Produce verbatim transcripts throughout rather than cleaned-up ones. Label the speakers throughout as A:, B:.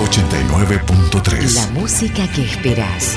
A: ochenta y nueve punto tres.
B: La música que esperás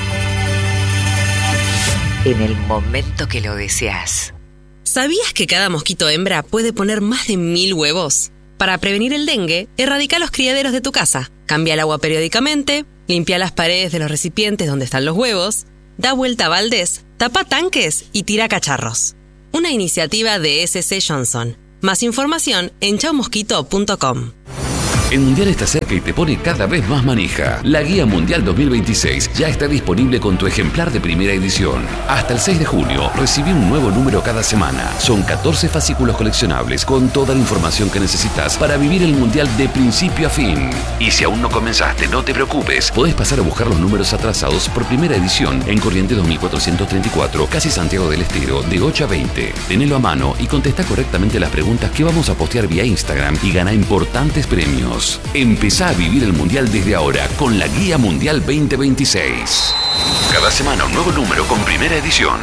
B: en el momento que lo deseas.
C: ¿Sabías que cada mosquito hembra puede poner más de mil huevos? Para prevenir el dengue, erradica los criaderos de tu casa. Cambia el agua periódicamente, limpia las paredes de los recipientes donde están los huevos, da vuelta a baldes, tapa tanques y tira cacharros. Una iniciativa de S C Johnson. Más información en chau mosquito punto com.
D: El Mundial está cerca y te pone cada vez más manija. La Guía Mundial dos mil veintiséis ya está disponible con tu ejemplar de primera edición. Hasta el seis de junio, recibí un nuevo número cada semana. Son catorce fascículos coleccionables con toda la información que necesitas para vivir el Mundial de principio a fin. Y si aún no comenzaste, no te preocupes. Podés pasar a buscar los números atrasados por primera edición en Corrientes dos mil cuatrocientos treinta y cuatro, casi Santiago del Estero, de ocho a veinte. Tenelo a mano y contesta correctamente las preguntas que vamos a postear vía Instagram y gana importantes premios. Empezá a vivir el Mundial desde ahora con la Guía Mundial veinte veintiséis. Cada semana un nuevo número con primera edición.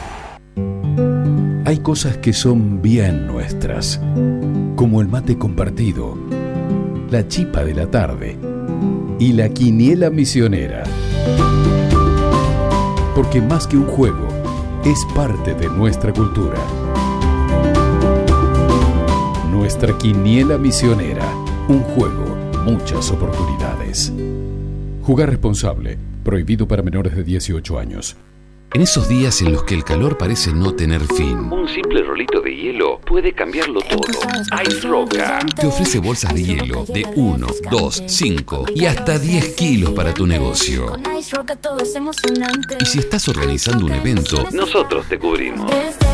E: Hay cosas que son bien nuestras, como el mate compartido, la chipa de la tarde y la quiniela misionera. Porque más que un juego, es parte de nuestra cultura. Nuestra quiniela misionera. Un juego, muchas oportunidades. Jugar responsable. Prohibido para menores de dieciocho años.
D: En esos días en los que el calor parece no tener fin, un simple rolito de hielo puede cambiarlo todo. Ice Roca te ofrece bolsas de hielo de uno, dos, cinco y hasta diez kilos para tu negocio. Y si estás organizando un evento, nosotros te cubrimos.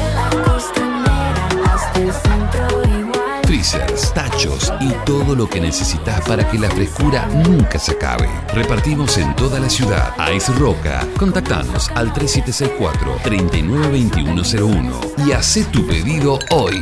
D: Freezers, tachos y todo lo que necesitas para que la frescura nunca se acabe. Repartimos en toda la ciudad. Ice Roca. Contactanos al tres siete seis cuatro, tres nueve dos uno cero uno y haz tu pedido hoy.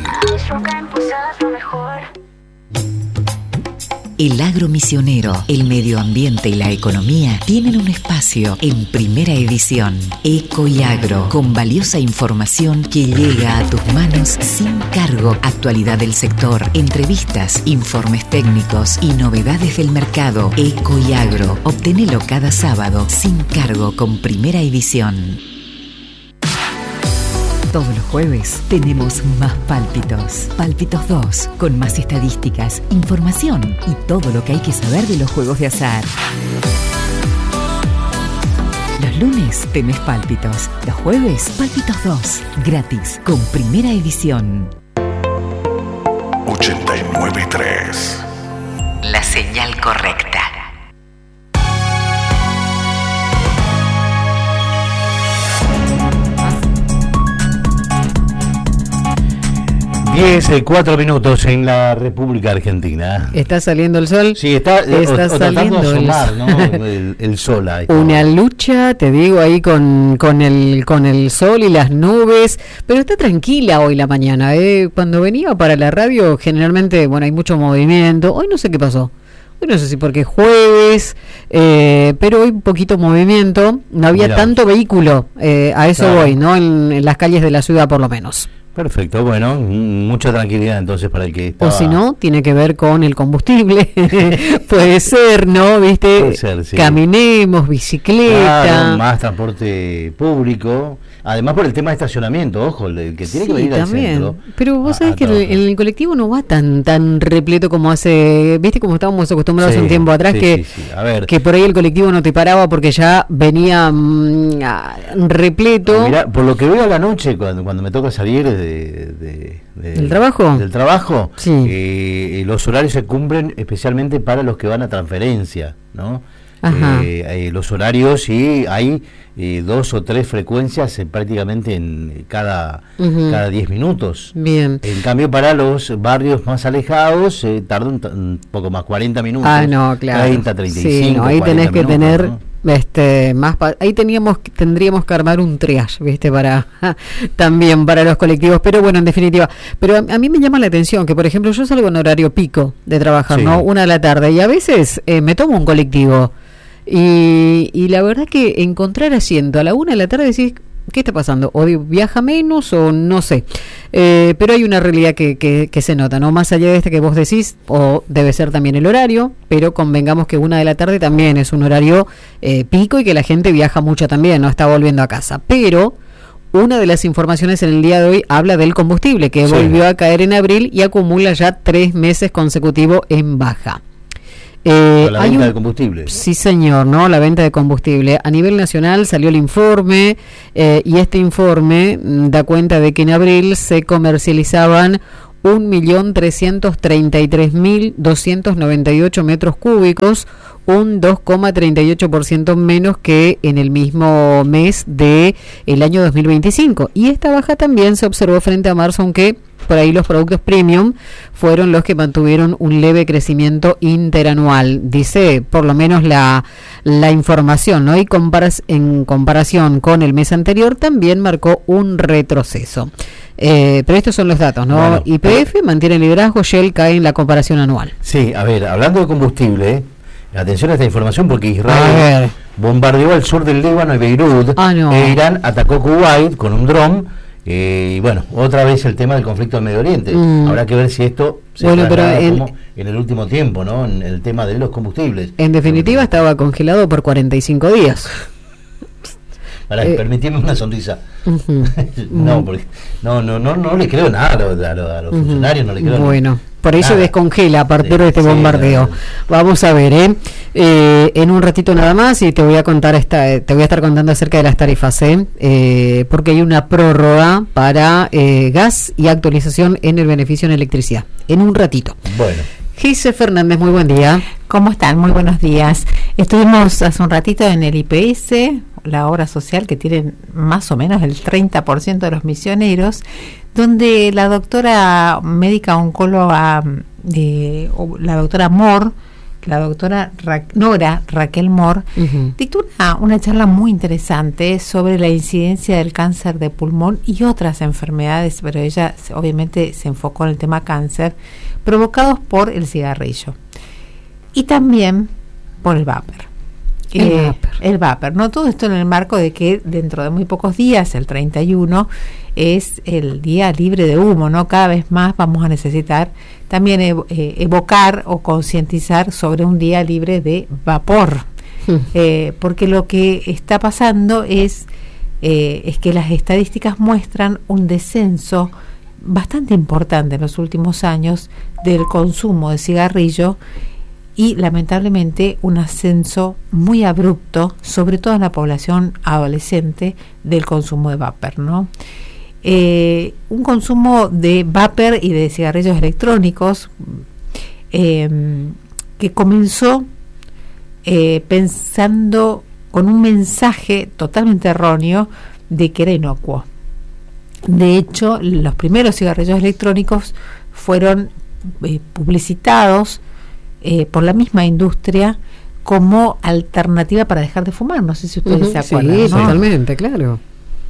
B: El agro misionero, el medio ambiente y la economía tienen un espacio en primera edición. Eco y Agro, con valiosa información que llega a tus manos sin cargo. Actualidad del sector, entrevistas, informes técnicos y novedades del mercado. Eco y Agro, obtenelo cada sábado sin cargo con primera edición. Todos los jueves tenemos más Pálpitos. Pálpitos dos, con más estadísticas, información y todo lo que hay que saber de los juegos de azar. Los lunes tenés Pálpitos. Los jueves, Pálpitos dos, gratis, con primera edición.
A: ochenta y nueve punto tres.
B: La señal correcta.
F: diez, cuatro minutos en la República Argentina.
G: ¿Está saliendo el sol?
F: Sí, está,
G: está
F: o, o
G: saliendo
F: tratando de asomar,
G: el...
F: ¿no? el, el sol ahí.
G: Una lucha, te digo, ahí con, con, el, con el sol y las nubes, pero está tranquila hoy la mañana. ¿eh? Cuando venía para la radio, generalmente, bueno, hay mucho movimiento. Hoy no sé qué pasó. Hoy no sé si porque es jueves, eh, pero hoy un poquito movimiento. No había Mirá. tanto vehículo, eh, a eso claro. voy, ¿no? En, en las calles de la ciudad por lo menos.
F: Perfecto, bueno, mucha tranquilidad entonces para el que estaba...
G: O si no, tiene que ver con el combustible, puede ser, ¿no? ¿Viste?
F: Puede ser, sí.
G: Caminemos, bicicleta...
F: Claro, más transporte público, además por el tema de estacionamiento, ojo, el que tiene sí, que venir también. Al centro.
G: Pero vos sabés que el, el colectivo no va tan tan repleto como hace, ¿viste? Como estábamos acostumbrados sí, un tiempo atrás, sí, que, sí, sí. A ver. que por ahí el colectivo no te paraba porque ya venía mmm, repleto.
F: Mirá, por lo que veo a la noche, cuando, cuando me toca salir... De, De, de,
G: ¿El trabajo?
F: Del trabajo,
G: sí.
F: eh, los horarios se cumplen especialmente para los que van a transferencia, ¿no?
G: Ajá.
F: Eh, eh, los horarios y hay eh, dos o tres frecuencias eh, prácticamente en cada uh-huh. cada diez minutos.
G: Bien.
F: En cambio para los barrios más alejados eh, tarda un, t- un poco más, cuarenta minutos.
G: Ah, no, claro.
F: treinta, treinta y cinco,
G: sí, no, ahí tenés que
F: minutos,
G: tener
F: ¿no?
G: este más pa- ahí teníamos tendríamos que armar un triage, ¿viste? Para también para los colectivos, pero bueno, en definitiva, pero a, a mí me llama la atención que por ejemplo yo salgo en horario pico de trabajar, sí. ¿no? Una de la tarde y a veces eh, me tomo un colectivo y, y la verdad que encontrar asiento a la una de la tarde decís, ¿qué está pasando? ¿O viaja menos o no sé? Eh, pero hay una realidad que, que, que se nota, ¿no? Más allá de este que vos decís, o debe ser también el horario, pero convengamos que una de la tarde también es un horario eh, pico y que la gente viaja mucho también, no está volviendo a casa. Pero una de las informaciones en el día de hoy habla del combustible, que sí. volvió a caer en abril y acumula ya tres meses consecutivos en baja. Eh,
F: la
G: hay
F: venta
G: un,
F: de combustible.
G: Sí, señor, ¿no? La venta de combustible. A nivel nacional salió el informe eh, y este informe mm, da cuenta de que en abril se comercializaban un millón trescientos treinta y tres mil doscientos noventa y ocho metros cúbicos, un dos coma treinta y ocho por ciento menos que en el mismo mes del año dos mil veinticinco. Y esta baja también se observó frente a marzo, aunque por ahí los productos premium fueron los que mantuvieron un leve crecimiento interanual, dice por lo menos la, la información, ¿no? Y comparas, en comparación con el mes anterior también marcó un retroceso. Eh, pero estos son los datos, ¿no? Bueno, Y P F pero, mantiene el liderazgo, Shell cae en la comparación anual.
F: Sí, a ver, hablando de combustible, atención a esta información porque Israel bombardeó al sur del Líbano y Beirut,
G: ah, no.
F: e Irán atacó Kuwait con un dron. Eh, y bueno, otra vez el tema del conflicto en Medio Oriente. Mm. Habrá que ver si esto se
G: bueno, pero en,
F: como en el último tiempo, ¿no? En el tema de los combustibles.
G: En definitiva, estaba congelado por cuarenta y cinco días.
F: Para eh, permitirme una sonrisa. Uh-huh. no, porque no, no, no, no le creo nada a los, a los, a los uh-huh. funcionarios, no le creo
G: Bueno,
F: nada.
G: por ahí se descongela a partir de este sí, bombardeo. Claro. Vamos a ver, ¿eh? ¿eh? En un ratito nada más y te voy a contar esta, te voy a estar contando acerca de las tarifas, ¿eh? eh porque hay una prórroga para eh, gas y actualización en el beneficio en electricidad. En un ratito.
F: Bueno.
G: Gise Fernández, muy buen día.
H: ¿Cómo están? Muy buenos días. Estuvimos hace un ratito en el I P S, la obra social que tiene más o menos el treinta por ciento de los misioneros, donde la doctora médica oncóloga, de, la doctora Mor, la doctora Ra- Nora Raquel Mor, uh-huh. dictó una, una charla muy interesante sobre la incidencia del cáncer de pulmón y otras enfermedades, pero ella obviamente se enfocó en el tema cáncer, provocados por el cigarrillo y también por el vapor.
G: El
H: eh,
G: vapor.
H: El vapor, ¿no? Todo esto en el marco de que dentro de muy pocos días, el treinta y uno, es el día libre de humo, ¿no? Cada vez más vamos a necesitar también ev- eh, evocar o concientizar sobre un día libre de vapor, mm. eh, porque lo que está pasando es, eh, es que las estadísticas muestran un descenso bastante importante en los últimos años del consumo de cigarrillo y lamentablemente un ascenso muy abrupto, sobre todo en la población adolescente, del consumo de vapor, ¿no? Eh, un consumo de vapor y de cigarrillos electrónicos eh, que comenzó eh, pensando con un mensaje totalmente erróneo de que era inocuo. De hecho, los primeros cigarrillos electrónicos fueron eh, publicitados eh, por la misma industria como alternativa para dejar de fumar. No sé si ustedes uh-huh, se acuerdan.
G: Sí,
H: ¿no?
G: Totalmente, claro.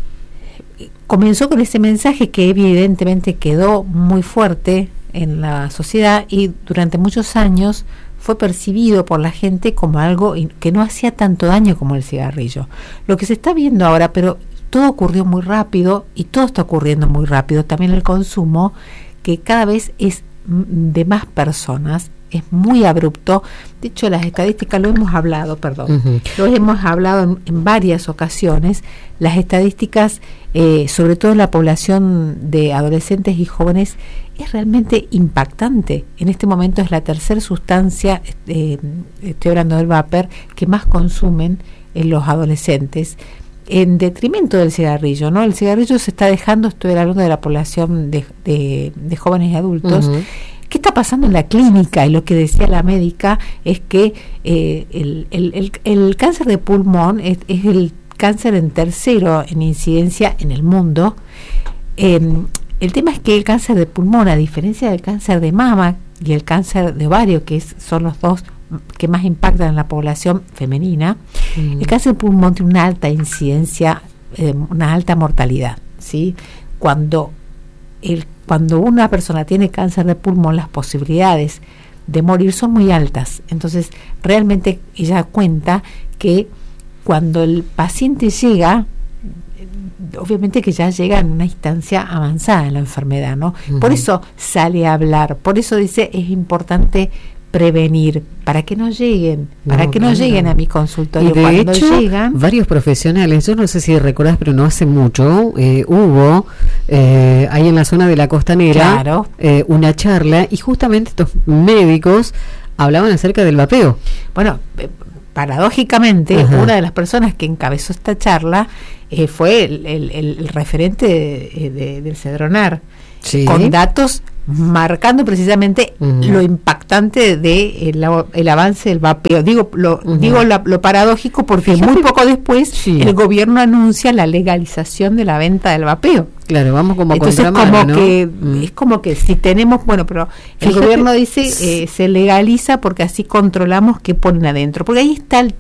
H: Comenzó con ese mensaje que evidentemente quedó muy fuerte en la sociedad y durante muchos años fue percibido por la gente como algo que no hacía tanto daño como el cigarrillo. Lo que se está viendo ahora, pero todo ocurrió muy rápido y todo está ocurriendo muy rápido, también el consumo, que cada vez es de más personas, es muy abrupto. De hecho, las estadísticas, lo hemos hablado, perdón, uh-huh. lo hemos hablado en, en varias ocasiones, las estadísticas, eh, sobre todo en la población de adolescentes y jóvenes, es realmente impactante. En este momento es la tercera sustancia, eh, estoy hablando del vapor, que más consumen en los adolescentes, en detrimento del cigarrillo, ¿no? El cigarrillo se está dejando, estoy hablando de la población de, de, de jóvenes y adultos. Uh-huh. ¿Qué está pasando en la clínica? Y lo que decía la médica es que eh, el, el, el, el cáncer de pulmón es, es el cáncer en tercero en incidencia en el mundo. Eh, el tema es que el cáncer de pulmón, a diferencia del cáncer de mama y el cáncer de ovario, que es, son los dos que más impactan en la población femenina, mm. el cáncer de pulmón tiene una alta incidencia, eh, una alta mortalidad, ¿sí? Cuando el, cuando una persona tiene cáncer de pulmón, las posibilidades de morir son muy altas. Entonces, realmente ella cuenta que cuando el paciente llega obviamente que ya llega en una instancia avanzada en la enfermedad, ¿no?
G: Uh-huh.
H: Por eso sale a hablar, por eso dice es importante prevenir, para que no lleguen, para
G: no,
H: que no
G: claro.
H: lleguen a mi consultorio.
G: Y de
H: Cuando
G: hecho,
H: llegan,
G: varios profesionales, yo no sé si recordás, pero no hace mucho, eh, hubo eh, ahí en la zona de la Costanera
H: Claro.
G: eh, una charla y justamente estos médicos hablaban acerca del vapeo.
H: bueno, eh, paradójicamente,
G: Ajá.
H: una de las personas que encabezó esta charla eh, fue el, el- el referente de- de- del Cedronar,
G: Sí.
H: con datos marcando precisamente
G: Ujú.
H: lo impactante de el, av- el avance del vapeo. Digo lo
G: Ujú.
H: digo la- lo paradójico porque
G: Fíjate-
H: muy poco después
G: Sí.
H: el gobierno anuncia la legalización de la venta del vapeo.
G: Claro, vamos como
H: Entonces
G: contramano,
H: como
G: ¿no?
H: que
G: Mm.
H: es como que si tenemos, bueno, pero el
G: Fíjate-
H: gobierno dice eh, se legaliza porque así controlamos qué ponen adentro, porque ahí está el